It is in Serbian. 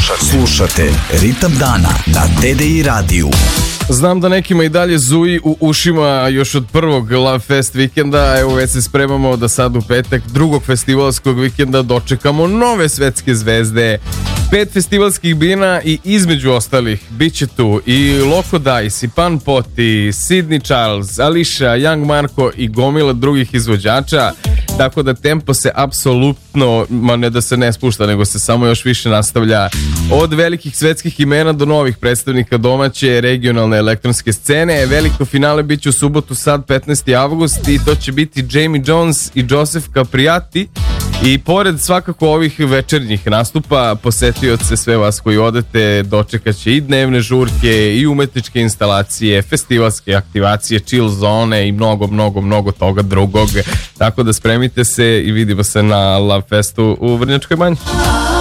Slušate Ritam dana na TDI radiju. Znam da nekima i dalje zuji u ušima još od prvog Love Fest vikenda. Evo već se spremamo da sad u petak drugog festivalskog vikenda dočekamo nove svetske zvezde. 5 festivalskih bina i između ostalih bit će tu i Loco Dice, i Pan Poti, Sydney Charles, Alicia, Young Marko i gomila drugih izvođača. Tako da tempo se apsolutno, ma ne da se ne spušta, nego se samo još više nastavlja. Od velikih svetskih imena do novih predstavnika domaće regionalne elektronske scene. Veliko finale bit će u subotu sad 15. avgust i to će biti Jamie Jones i Joseph Capriati. I pored svakako ovih večernjih nastupa, posetioce, sve vas koji odete, dočekat će i dnevne žurke i umetničke instalacije, festivalske aktivacije, chill zone i mnogo toga drugog. Tako da spremite se i vidimo se na Love Festu u Vrnjačkoj Banji.